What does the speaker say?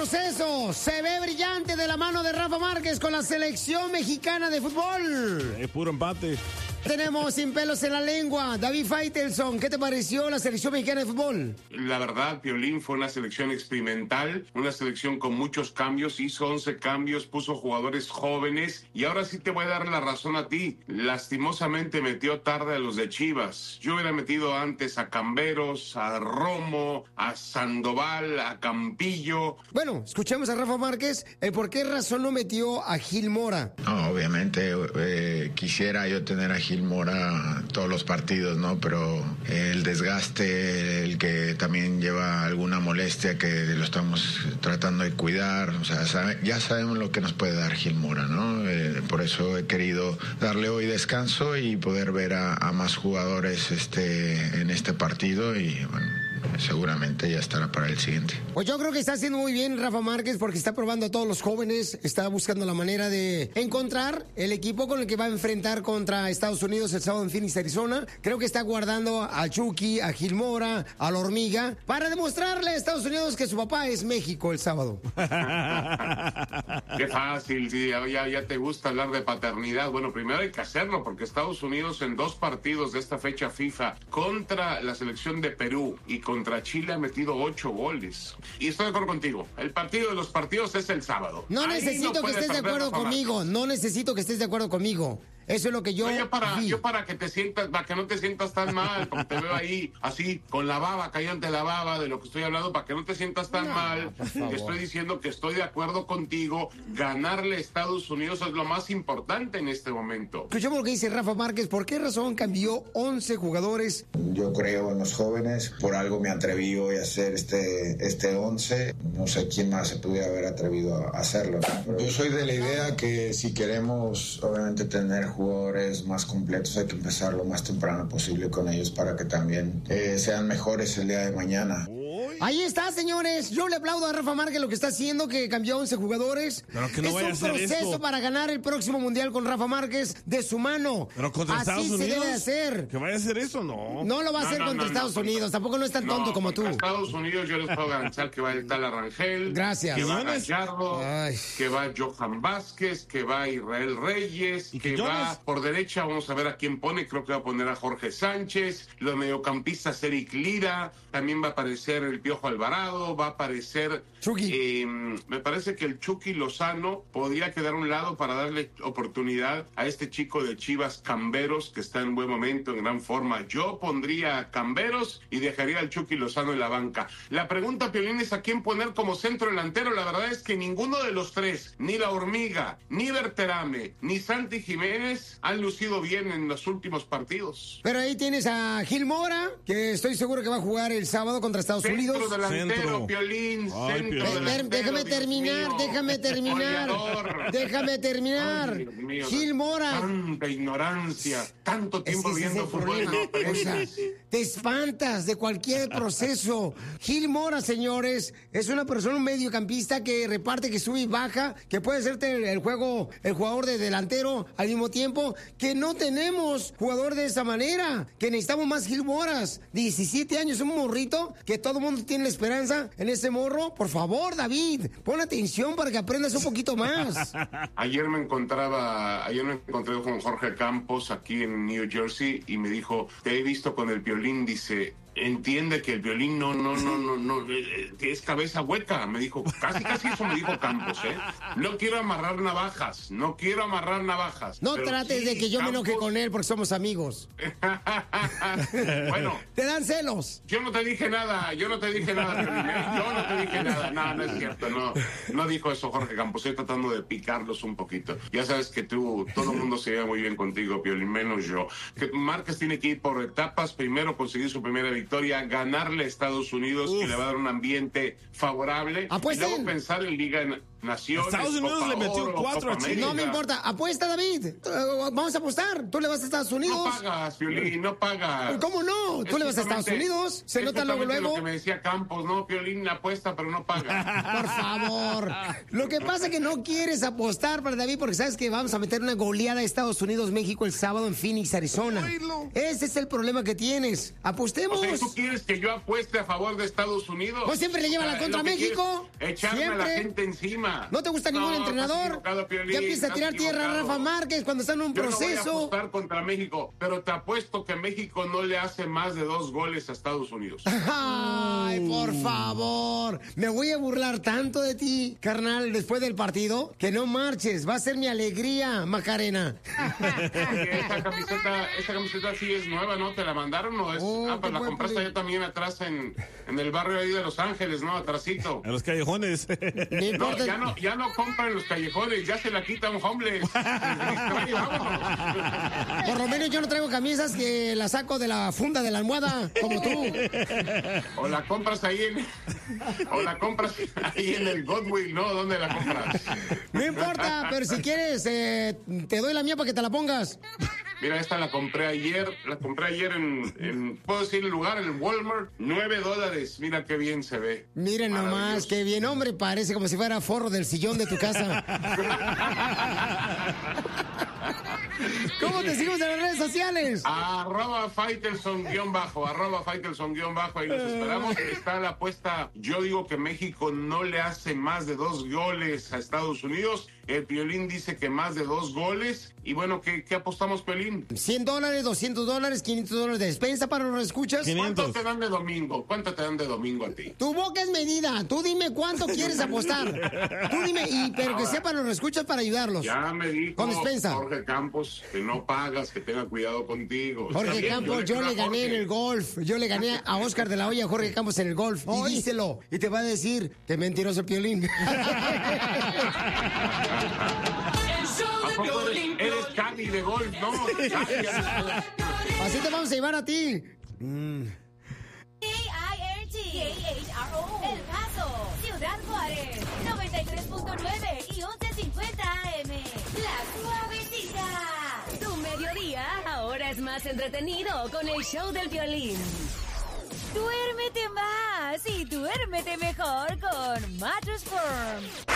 proceso se ve brillante de la mano de Rafa Márquez con la selección mexicana de fútbol. Es puro empate. Tenemos sin pelos en la lengua. David Faitelson, ¿qué te pareció la selección mexicana de fútbol? La verdad, Piolín, fue una selección experimental, una selección con muchos cambios, hizo 11 cambios, puso jugadores jóvenes y ahora sí te voy a dar la razón a ti. Lastimosamente metió tarde a los de Chivas. Yo hubiera metido antes a Camberos, a Romo, a Sandoval, a Campillo. Bueno, escuchemos a Rafa Márquez. ¿Por qué razón no metió a Gil Mora? No, obviamente quisiera yo tener a Gil Mora todos los partidos, ¿no? Pero el desgaste, el que también lleva alguna molestia que lo estamos tratando de cuidar, o sea, ya sabemos lo que nos puede dar Gil Mora, ¿no? Por eso he querido darle hoy descanso y poder ver a más jugadores en este partido y bueno, seguramente ya estará para el siguiente. Pues yo creo que está haciendo muy bien Rafa Márquez porque está probando a todos los jóvenes, está buscando la manera de encontrar el equipo con el que va a enfrentar contra Estados Unidos el sábado en Phoenix, Arizona. Creo que está guardando a Chucky, a Gil Mora, a la Hormiga, para demostrarle a Estados Unidos que su papá es México el sábado. Qué fácil, sí, ya te gusta hablar de paternidad. Bueno, primero hay que hacerlo porque Estados Unidos en 2 partidos de esta fecha FIFA contra la selección de Perú y contra Chile ha metido 8 goles. Y estoy de acuerdo contigo. El partido de los partidos es el sábado. No necesito que estés de acuerdo conmigo. No necesito que estés de acuerdo conmigo. Eso es lo que yo para que te sientas, para que no te sientas tan mal, porque te veo ahí así con la baba, callante la baba de lo que estoy hablando, para que no te sientas tan mal. Estoy diciendo que estoy de acuerdo contigo. Ganarle a Estados Unidos es lo más importante en este momento. Escuchemos lo que dice Rafa Márquez. ¿Por qué razón cambió 11 jugadores? Yo creo en los jóvenes, por algo me atreví hoy a hacer este 11. No sé quién más se pudiera haber atrevido a hacerlo. Yo soy de la idea que si queremos obviamente tener jugadores más completos hay que empezar lo más temprano posible con ellos para que también sean mejores el día de mañana. Ahí está, señores. Yo le aplaudo a Rafa Márquez lo que está haciendo, que cambió 11 jugadores. Pero que no vaya a hacer proceso esto para ganar el próximo Mundial con Rafa Márquez de su mano. Pero contra Estados Unidos. Así se debe hacer. ¿Que vaya a hacer eso? No. No lo va a hacer contra Estados Unidos. Tampoco no es tan tonto como tú. Estados Unidos yo les puedo garantizar que va a estar Arangel. Gracias. Que va Gallardo. Que va Johan Vázquez. Que va Israel Reyes. Que va por derecha. Vamos a ver a quién pone. Creo que va a poner a Jorge Sánchez. Los mediocampistas Eric Lira. También va a aparecer el Piojo Alvarado. Va a aparecer Chucky. Me parece que el Chucky Lozano podría quedar a un lado para darle oportunidad a este chico de Chivas, Camberos, que está en buen momento, en gran forma. Yo pondría a Camberos y dejaría al Chucky Lozano en la banca. La pregunta, Piolín, es a quién poner como centro delantero. La verdad es que ninguno de los tres, ni la Hormiga, ni Berterame, ni Santi Jiménez, han lucido bien en los últimos partidos. Pero ahí tienes a Gil Mora, que estoy seguro que va a jugar el sábado contra Estados Unidos. Delantero, Piolín, centro delantero. Déjame terminar. Gil Mora. Tanta ignorancia, tanto tiempo viendo fútbol. O sea, te espantas de cualquier proceso. Gil Mora, señores, es una persona, un mediocampista que reparte, que sube y baja, que puede hacerte el jugador de delantero al mismo tiempo, que no tenemos jugador de esa manera, que necesitamos más Gil Moras. 17 años, un morrito, que todo el mundo tiene la esperanza en ese morro. Por favor, David, pon atención para que aprendas un poquito más. Ayer me encontré con Jorge Campos aquí en New Jersey y me dijo, te he visto con el Piolín, dice, entiende que el Piolín no, es cabeza hueca, me dijo, casi eso me dijo Campos, no quiero amarrar navajas. No trates de que yo me enoje con él porque somos amigos. Bueno. ¿Te dan celos? Yo no te dije nada, Piolín, yo no te dije nada, no es cierto, no dijo eso Jorge Campos, estoy tratando de picarlos un poquito. Ya sabes que todo el mundo se lleva muy bien contigo, Piolín, menos yo. Que Márquez tiene que ir por etapas, primero conseguir su primera victoria, ganarle a Estados Unidos, que le va a dar un ambiente favorable. ¡Apuesten! Y luego pensar en Liga Naciones. Estados Unidos Copa le metió Oro, 4 a Chile. No me importa. Apuesta, David. Vamos a apostar. Tú le vas a Estados Unidos. No pagas, Piolín, no pagas. ¿Cómo no? Tú le vas a Estados Unidos. Se nota luego. Lo que me decía Campos, no, Piolín apuesta, pero no paga. Por favor. Lo que pasa es que no quieres apostar para David porque sabes que vamos a meter una goleada a Estados Unidos, México el sábado en Phoenix, Arizona. Ese es el problema que tienes. Apostemos. O sea, vamos. ¿Tú quieres que yo apueste a favor de Estados Unidos? Pues siempre le lleva la contra México. Echarme a la gente encima. ¿No te gusta ningún entrenador? Ya empieza a tirar tierra a Rafa Márquez cuando está en un proceso. Yo no voy a apostar contra México, pero te apuesto que México no le hace más de 2 goles a Estados Unidos. Ay, por favor. Me voy a burlar tanto de ti, carnal, después del partido, que no marches. Va a ser mi alegría, Macarena. Esa camiseta sí es nueva, ¿no? ¿Te la mandaron o es? Pues la compraste allá también atrás en el barrio ahí de Los Ángeles, ¿no? Atrasito. En los callejones. No, ya no compran en los callejones, ya se la quita un homeless. Por lo menos yo no traigo camisas que las saco de la funda de la almohada, como tú. O la compras ahí en el Godwill, ¿no? ¿Dónde la compras? No importa, pero si quieres, te doy la mía para que te la pongas. Mira, esta la compré ayer en ¿puedo decir el lugar? En Walmart, $9. Mira qué bien se ve. Miren nomás, qué bien, hombre, parece como si fuera forro del sillón de tu casa. ¿Cómo te seguimos en las redes sociales? @Faitelson_, ahí los esperamos. Está la apuesta, yo digo que México no le hace más de 2 goles a Estados Unidos. El Piolín dice que más de 2 goles. Y bueno, ¿qué apostamos, Piolín? $100, $200, $500 de despensa para los escuchas. ¿Cuánto te dan de domingo? ¿Cuánto te dan de domingo a ti? Tu boca es medida. Tú dime cuánto quieres apostar. Tú dime, pero que sepan los escuchas para ayudarlos. Ya me dijo con despensa. Jorge Campos que no pagas, que tenga cuidado contigo. Jorge Campos, yo le gané en el golf. Yo le gané a Oscar de la Hoya, Jorge Campos en el golf. Y díselo. Y te va a decir que mentiroso Piolín. Eres caddy de golf, ¿no? Así te vamos a llevar a ti. KIRT-KHRO, El Paso, Ciudad Juárez, 93.9 y 1150 AM. La Suavecita. Tu mediodía ahora es más entretenido con el show del Piolín. Duérmete más y duérmete mejor con Mattress Firm.